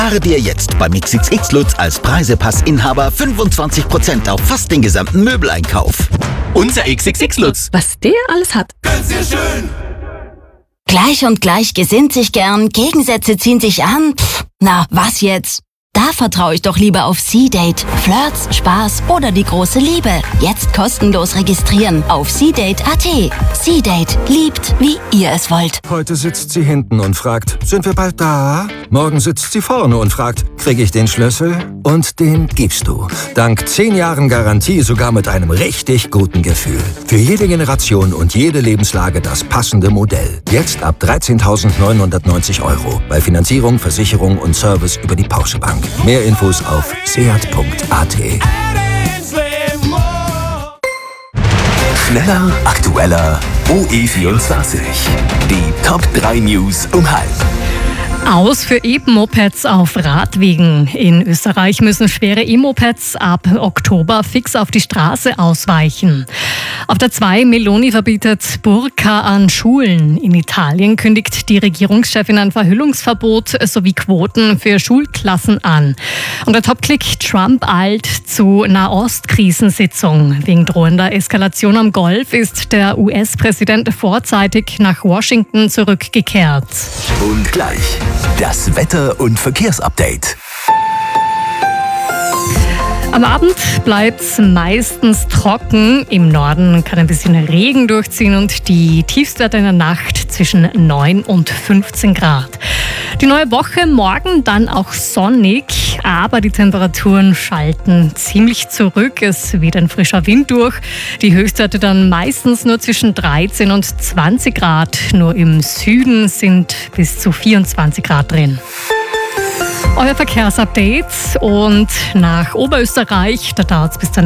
Spare dir jetzt beim XXX Lutz als Preisepass-Inhaber 25% auf fast den gesamten Möbeleinkauf. Unser XXX Lutz. Was der alles hat. Ganz sehr schön. Gleich und gleich gesinnt sich gern, Gegensätze ziehen sich an. Na, was jetzt? Da vertraue ich doch lieber auf C-Date. Flirts, Spaß oder die große Liebe. Jetzt kostenlos registrieren auf C-Date.at. C-Date. Liebt, wie ihr es wollt. Heute sitzt sie hinten und fragt, sind wir bald da? Morgen sitzt sie vorne und fragt, kriege ich den Schlüssel? Und den gibst du. Dank 10 Jahren Garantie sogar mit einem richtig guten Gefühl. Für jede Generation und jede Lebenslage das passende Modell. Jetzt ab 13.990 €. Bei Finanzierung, Versicherung und Service über die Porsche Bank. Mehr Infos auf seat.at. Schneller, aktueller, OE24. Die Top 3 News um 12:30. Aus für E-Mopeds auf Radwegen. In Österreich müssen schwere E-Mopeds ab Oktober fix auf die Straße ausweichen. Auf der 2 Meloni verbietet Burka an Schulen. In Italien kündigt die Regierungschefin ein Verhüllungsverbot sowie Quoten für Schulklassen an. Und der Top-Click Trump eilt zu Nahost-Krisensitzung. Wegen drohender Eskalation am Golf ist der US-Präsident vorzeitig nach Washington zurückgekehrt. Und gleich das Wetter- und Verkehrsupdate. Am Abend bleibt es meistens trocken. Im Norden kann ein bisschen Regen durchziehen und die Tiefstwerte in der Nacht zwischen 9 und 15 Grad. Die neue Woche morgen dann auch sonnig, aber die Temperaturen schalten ziemlich zurück. Es weht ein frischer Wind durch. Die Höchstwerte dann meistens nur zwischen 13 und 20 Grad. Nur im Süden sind bis zu 24 Grad drin. Euer Verkehrsupdate und nach Oberösterreich, da dauert es bis dann